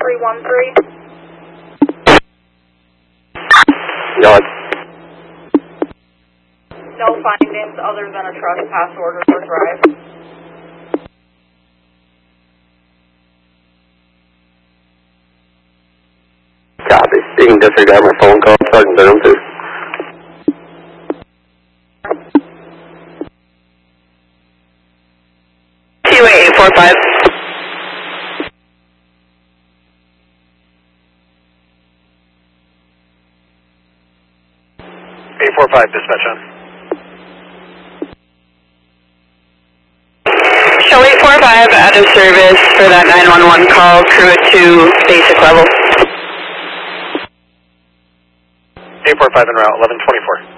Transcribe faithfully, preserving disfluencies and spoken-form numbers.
three one three. Yacht. No findings other than a trespass order for drive. Copy. You can disregard my phone call, Sergeant Durham, too. T U A eight four five. eight four five, dispatch on. Show eight four five out of service for that nine one one call, crew at two, basic level. eight four five en route, eleven twenty-four.